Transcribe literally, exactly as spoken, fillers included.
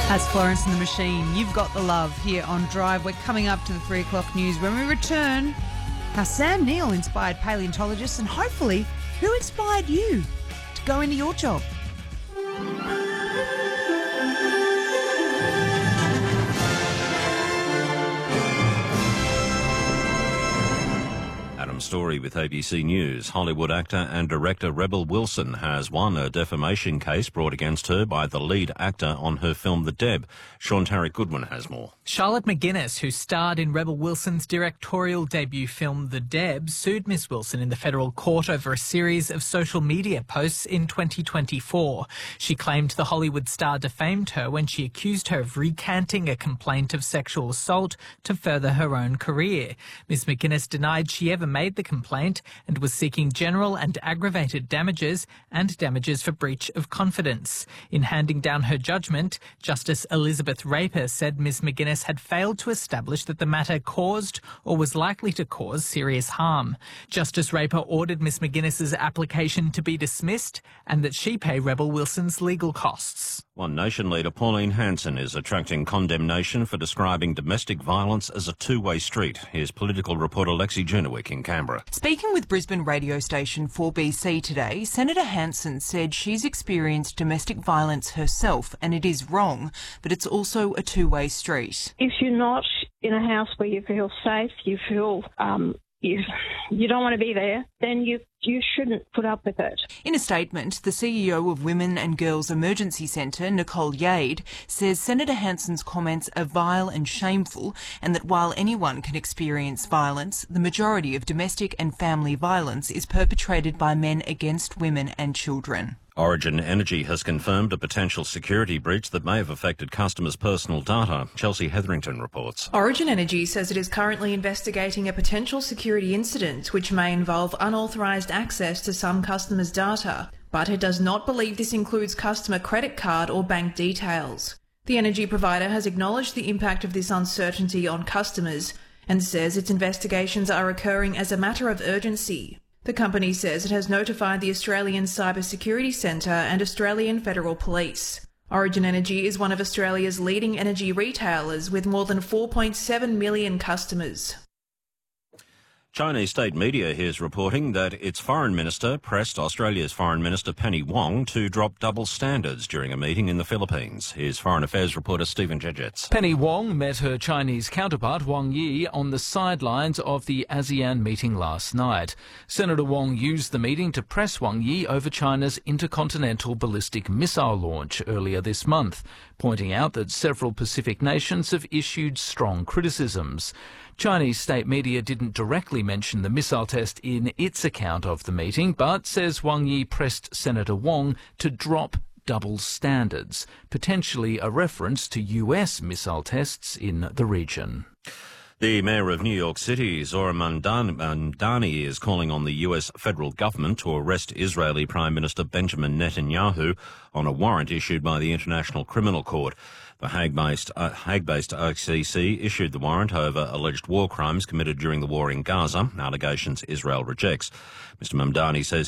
That's Florence and the Machine. You've got the love here on Drive. We're coming up to the three o'clock news. When we return, how Sam Neill inspired paleontologists, and hopefully who inspired you to go into your job. Adam Story with A B C News. Hollywood actor and director Rebel Wilson has won a defamation case brought against her by the lead actor on her film The Deb. Sean Tarrant Goodwin has more. Charlotte McGuinness, who starred in Rebel Wilson's directorial debut film The Deb, sued Miss Wilson in the federal court over a series of social media posts in twenty twenty-four. She claimed the Hollywood star defamed her when she accused her of recanting a complaint of sexual assault to further her own career. Miss McGuinness denied she ever made the complaint and was seeking general and aggravated damages and damages for breach of confidence. In handing down her judgment, Justice Elizabeth Raper said Miss McGuinness had failed to establish that the matter caused or was likely to cause serious harm. Justice Raper ordered Miss McGuinness's application to be dismissed and that she pay Rebel Wilson's legal costs. One Nation leader Pauline Hanson is attracting condemnation for describing domestic violence as a two-way street. Here's political reporter Lexi Junewick in Canberra. Speaking with Brisbane radio station four B C today, Senator Hanson said she's experienced domestic violence herself and it is wrong, but it's also a two-way street. If you're not in a house where you feel safe, you feel um, you, you don't want to be there, then you you shouldn't put up with it. In a statement, the C E O of Women and Girls Emergency Centre, Nicole Yade, says Senator Hanson's comments are vile and shameful, and that while anyone can experience violence, the majority of domestic and family violence is perpetrated by men against women and children. Origin Energy has confirmed a potential security breach that may have affected customers' personal data. Chelsea Hetherington reports. Origin Energy says it is currently investigating a potential security incident which may involve unauthorised access to some customers' data, but it does not believe this includes customer credit card or bank details. The energy provider has acknowledged the impact of this uncertainty on customers and says its investigations are occurring as a matter of urgency. The company says it has notified the Australian Cybersecurity Centre and Australian Federal Police. Origin Energy is one of Australia's leading energy retailers with more than four point seven million customers. Chinese state media is reporting that its foreign minister pressed Australia's Foreign Minister Penny Wong to drop double standards during a meeting in the Philippines. Here's Foreign Affairs reporter Stephen Jejets. Penny Wong met her Chinese counterpart Wang Yi on the sidelines of the ASEAN meeting last night. Senator Wong used the meeting to press Wang Yi over China's intercontinental ballistic missile launch earlier this month, pointing out that several Pacific nations have issued strong criticisms. Chinese state media didn't directly mention the missile test in its account of the meeting, but says Wang Yi pressed Senator Wong to drop double standards, potentially a reference to U S missile tests in the region. The Mayor of New York City, Zohran Mamdani, is calling on the U S federal government to arrest Israeli Prime Minister Benjamin Netanyahu on a warrant issued by the International Criminal Court. The Hague-based, uh, Hague-based I C C issued the warrant over alleged war crimes committed during the war in Gaza, allegations Israel rejects. Mister Mamdani says